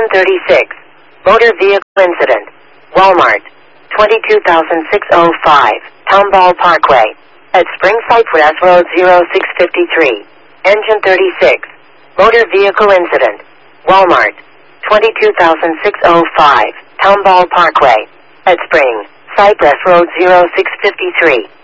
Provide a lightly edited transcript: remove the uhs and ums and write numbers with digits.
36. Motor vehicle incident. Walmart. 22605. Tomball Parkway. At Spring Cypress Road 0653. Engine 36. Motor vehicle incident. Walmart. 22605. Tomball Parkway. At Spring Cypress Road 0653.